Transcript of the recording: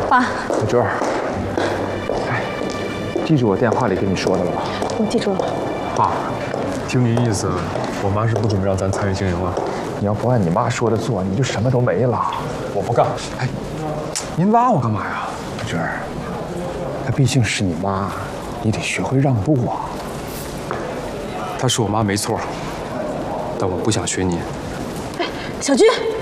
爸， 小娟儿，哎，记住我电话里跟你说的了吧？ 我记住了。 爸，听您意思，我妈是不准备让咱参与经营了。 你要不按你妈说的做，你就什么都没了。 我不干。哎，您拉我干嘛呀？ 小娟儿，她毕竟是你妈，你得学会让步啊。 她是我妈没错，但我不想学您。 哎，小军。